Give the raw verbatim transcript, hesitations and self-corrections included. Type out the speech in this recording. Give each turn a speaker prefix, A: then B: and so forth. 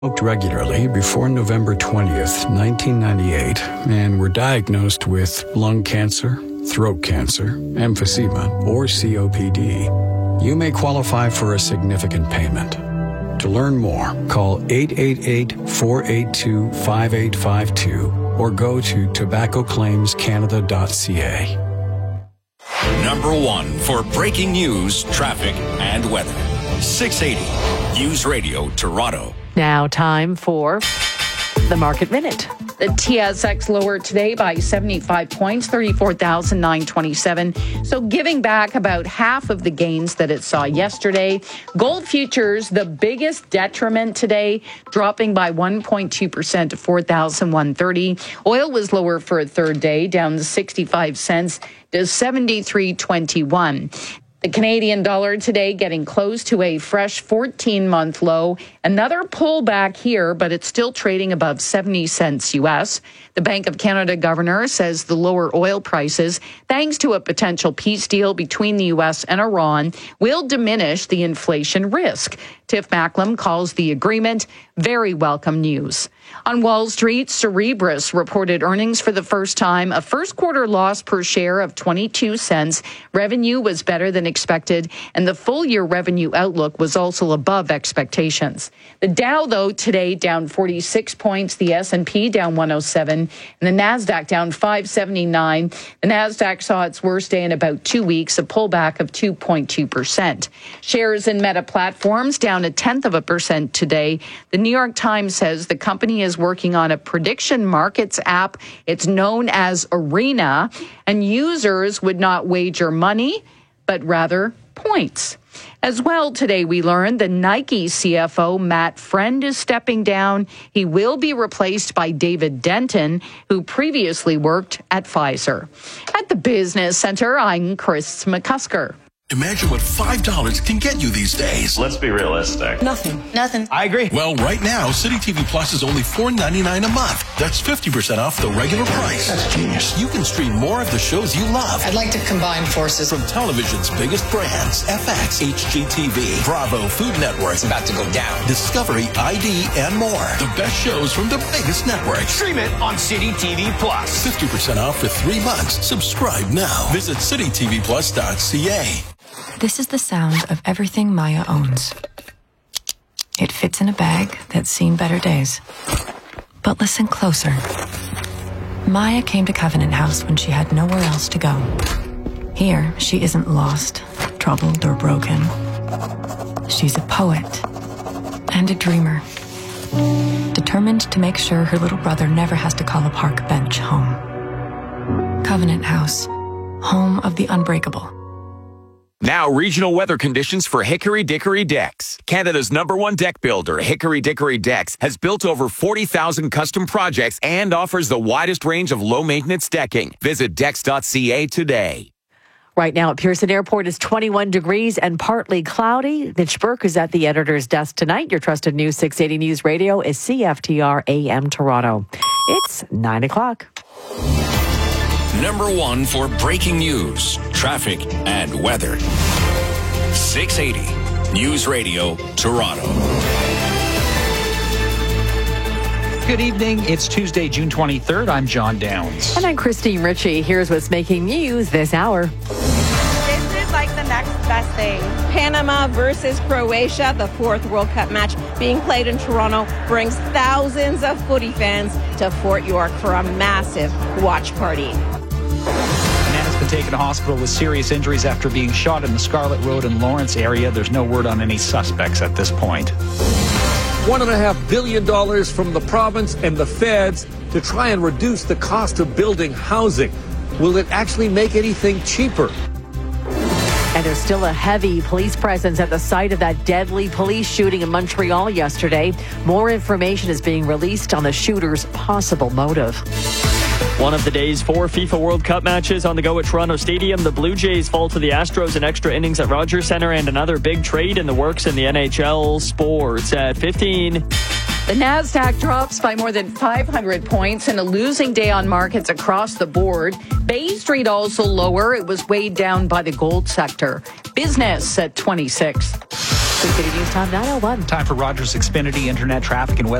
A: Smoked regularly before November twentieth, nineteen ninety-eight, and were diagnosed with lung cancer, throat cancer, emphysema, or C O P D, you may qualify for a significant payment. To learn more, call eight eight eight, four eight two, five eight five two or go to tobacco claims canada dot c a.
B: Number one for breaking news, traffic, and weather. six eighty News Radio Toronto.
C: Now time for the Market Minute.
D: The T S X lower today by seventy-five points, thirty-four thousand nine hundred twenty-seven. So giving back about half of the gains that it saw yesterday. Gold futures, the biggest detriment today, dropping by one point two percent to four thousand one hundred thirty. Oil was lower for a third day, down to sixty-five cents to seventy-three twenty-one. The Canadian dollar today getting close to a fresh fourteen-month low. Another pullback here, but it's still trading above seventy cents U S. The Bank of Canada governor says the lower oil prices, thanks to a potential peace deal between the U S and Iran, will diminish the inflation risk. Tiff Macklem calls the agreement very welcome news. On Wall Street, Cerebras reported earnings for the first time, a first quarter loss per share of twenty-two cents. Revenue was better than expected, and the full year revenue outlook was also above expectations. The Dow, though, today down forty-six points, the S and P down one oh seven, and the Nasdaq down five seventy-nine. The Nasdaq saw its worst day in about two weeks, a pullback of two point two percent. Shares in Meta Platforms down a tenth of a percent today. The New York Times says the company is working on a prediction markets app. It's known as Arena, and users would not wager money, but rather points. As well, today we learned the Nike C F O, Matt Friend, is stepping down. He will be replaced by David Denton, who previously worked at Pfizer. At the Business Center, I'm Chris McCusker.
E: Imagine what five dollars can get you these days.
F: Let's be realistic.
G: Nothing. Nothing.
F: I agree.
E: Well, right now, City T V Plus is only four ninety-nine a month. That's fifty percent off the regular price.
G: That's genius.
E: You can stream more of the shows you love.
G: I'd like to combine forces.
E: From television's biggest brands, F X, H G T V, Bravo, Food Network.
G: It's about to go down.
E: Discovery, I D, and more. The best shows from the biggest networks.
F: Stream it on City T V Plus.
E: fifty percent off for three months. Subscribe now. Visit city t v plus dot c a.
H: This is the sound of everything Maya owns. It fits in a bag that's seen better days. But listen closer. Maya came to Covenant House when she had nowhere else to go. Here, she isn't lost, troubled, or broken. She's a poet and a dreamer, determined to make sure her little brother never has to call a park bench home. Covenant House, home of the unbreakable.
B: Now, regional weather conditions for Hickory Dickory Decks. Canada's number one deck builder, Hickory Dickory Decks, has built over forty thousand custom projects and offers the widest range of low-maintenance decking. Visit decks dot c a today.
C: Right now at Pearson Airport is twenty-one degrees and partly cloudy. Mitch Burke is at the editor's desk tonight. Your trusted News six eighty News Radio is C F T R A M Toronto. It's nine o'clock.
B: Number one for breaking news, traffic, and weather. six eighty News Radio Toronto.
I: Good evening. It's Tuesday, June twenty-third. I'm John Downs.
C: And I'm Christine Ritchie. Here's what's making news this hour.
J: This is like the next best thing. Panama versus Croatia, the fourth World Cup match being played in Toronto, brings thousands of footy fans to Fort York for a massive watch party.
I: A man has been taken to hospital with serious injuries after being shot in the Scarlett Road and Lawrence area. There's no word on any suspects at this point.
K: One and a half billion dollars from the province and the feds to try and reduce the cost of building housing. Will it actually make anything cheaper?
C: And there's still a heavy police presence at the site of that deadly police shooting in Montreal yesterday. More information is being released on the shooter's possible motive.
L: One of the day's four FIFA World Cup matches on the go at Toronto Stadium. The Blue Jays fall to the Astros in extra innings at Rogers Centre, and another big trade in the works in the N H L. Sports at fifteen.
D: The Nasdaq drops by more than five hundred points in a losing day on markets across the board. Bay Street also lower. It was weighed down by the gold sector. Business at twenty-six.
C: six eighty News Time nine oh one.
I: Time for Rogers Xfinity Internet traffic and weather.